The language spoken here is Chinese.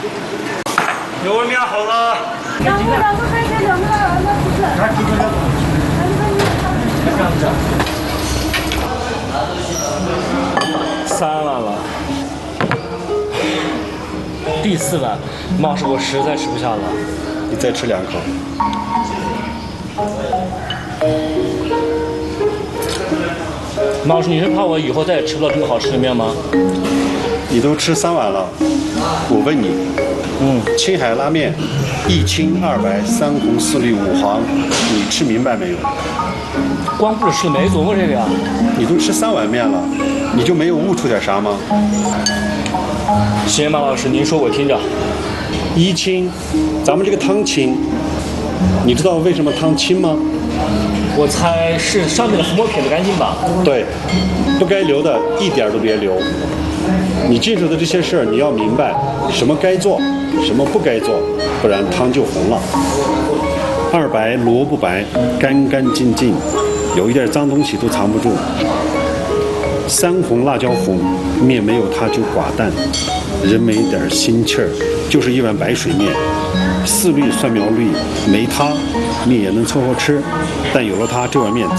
有碗面好了。 两个还得两个，那不是。 来，这个。 3碗了，第4碗，马老师我实在吃不下了。 你再吃2口。 马老师，你是怕我以后再也吃不到这么好吃的面吗？ 你都吃3碗了，我问你，青海拉面，一清2白3红4绿5黄，你吃明白没有？ 光顾着吃没琢磨这个呀。 你都吃3碗面了，你就没有悟出点啥吗？ 行，马老师，您说我听着。 一清，咱们这个汤清，你知道为什么汤清吗？ 我猜是上面的浮沫撇得干净吧？ 对，不该留的一点都别留。你记住的这些事儿，你要明白什么该做，什么不该做，不然汤就红了。2白萝卜白，干干净净，有一点脏东西都藏不住。3红辣椒红，面没有它就寡淡，人没点心气儿，就是一碗白水面。4绿蒜苗绿，没它面也能凑合吃，但有了它，这碗面